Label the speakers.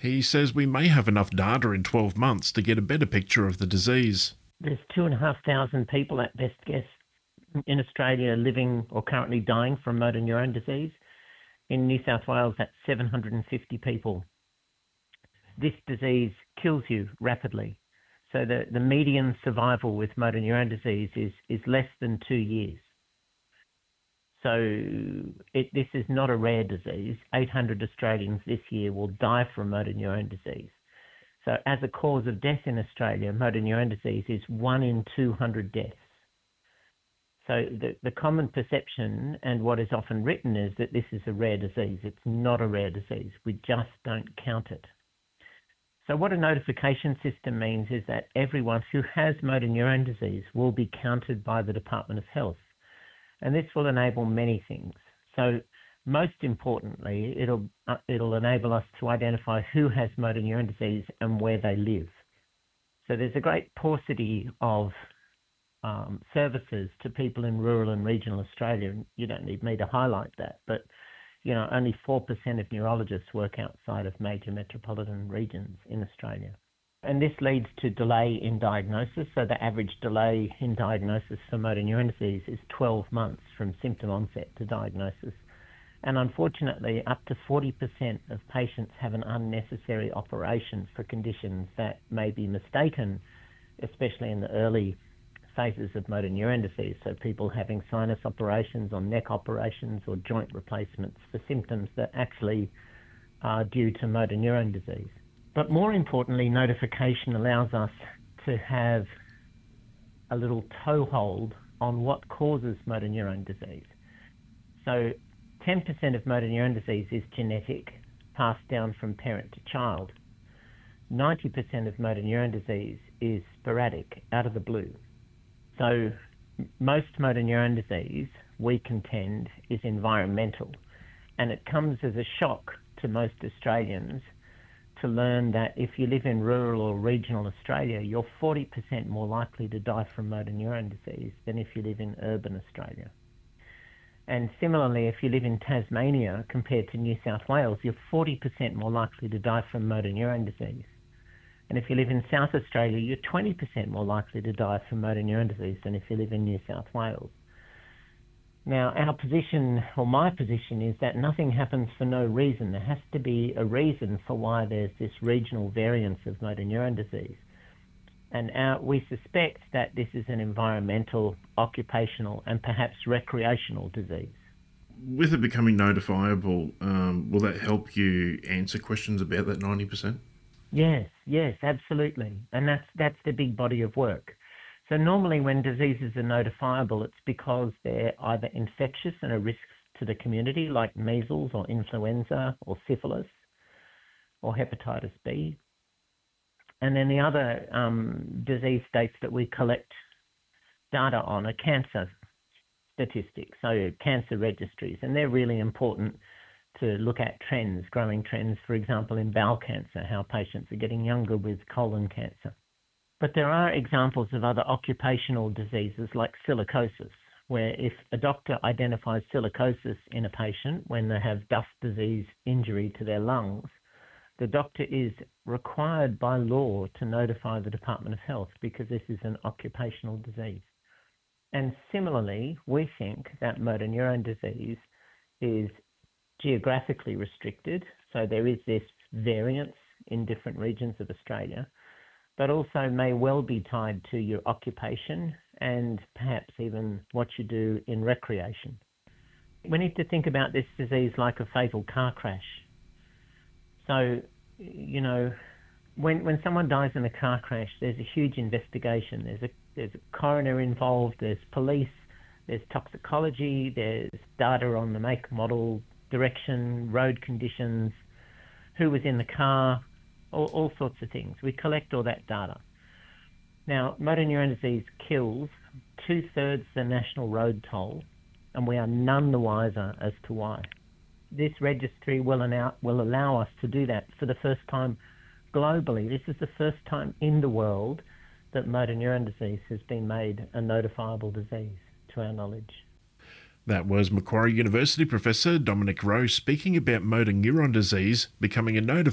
Speaker 1: He says we may have enough data in 12 months to get a better picture of the disease.
Speaker 2: There's 2,500 people at best guess in Australia living or currently dying from motor neurone disease. In New South Wales, that's 750 people. This disease kills you rapidly. So the median survival with motor neurone disease is less than 2 years. So this is not a rare disease. 800 Australians this year will die from motor neurone disease. So as a cause of death in Australia, motor neurone disease is 1 in 200 deaths. So the common perception and what is often written is that this is a rare disease. It's not a rare disease. We just don't count it. So what a notification system means is that everyone who has motor neurone disease will be counted by the Department of Health. And this will enable many things. So most importantly, it'll enable us to identify who has motor neurone disease and where they live. So there's a great paucity of services to people in rural and regional Australia. And you don't need me to highlight that, but only 4% of neurologists work outside of major metropolitan regions in Australia. And this leads to delay in diagnosis. So the average delay in diagnosis for motor neurone disease is 12 months from symptom onset to diagnosis. And unfortunately, up to 40% of patients have an unnecessary operation for conditions that may be mistaken, especially in the early phases of motor neurone disease. So people having sinus operations or neck operations or joint replacements for symptoms that actually are due to motor neurone disease. But more importantly, notification allows us to have a little toehold on what causes motor neurone disease. So 10% of motor neurone disease is genetic, passed down from parent to child. 90% of motor neurone disease is sporadic, out of the blue. So most motor neurone disease, we contend, is environmental. And it comes as a shock to most Australians to learn that if you live in rural or regional Australia, you're 40% more likely to die from motor neurone disease than if you live in urban Australia. And similarly, if you live in Tasmania compared to New South Wales, you're 40% more likely to die from motor neurone disease. And if you live in South Australia, you're 20% more likely to die from motor neurone disease than if you live in New South Wales. Now, our position, or my position, is that nothing happens for no reason. There has to be a reason for why there's this regional variance of motor neurone disease. And we suspect that this is an environmental, occupational, and perhaps recreational disease.
Speaker 1: With it becoming notifiable, will that help you answer questions about that 90%?
Speaker 2: Yes, absolutely. And that's the big body of work. So normally when diseases are notifiable, it's because they're either infectious and a risk to the community, like measles or influenza or syphilis or hepatitis B. And then the other disease states that we collect data on are cancer statistics, so cancer registries, and they're really important to look at trends, growing trends, for example, in bowel cancer, how patients are getting younger with colon cancer. But there are examples of other occupational diseases like silicosis, where if a doctor identifies silicosis in a patient when they have dust disease injury to their lungs, the doctor is required by law to notify the Department of Health because this is an occupational disease. And similarly, we think that motor neurone disease is geographically restricted, so there is this variance in different regions of Australia, but also may well be tied to your occupation and perhaps even what you do in recreation. We need to think about this disease like a fatal car crash. So, when someone dies in a car crash, there's a huge investigation. There's a coroner involved, there's police, there's toxicology, there's data on the make, model, direction, road conditions, who was in the car, all sorts of things. We collect all that data. Now, motor neurone disease kills 2/3 the national road toll, and we are none the wiser as to why. This registry will allow us to do that for the first time globally. This is the first time in the world that motor neurone disease has been made a notifiable disease, to our knowledge.
Speaker 1: That was Macquarie University Professor Dominic Rowe speaking about motor neuron disease becoming a notifiable